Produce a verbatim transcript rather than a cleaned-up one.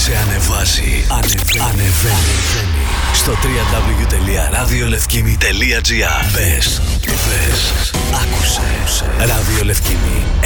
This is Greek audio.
σε ανεβάζει. Ανεβαίνει. Ανεβαίνει. Στο double-u double-u double-u τελεία ραδιολευκήμι τελεία τζι άρ. Μπες. Μπες. Άκουσε. Ραδιολευκήμι.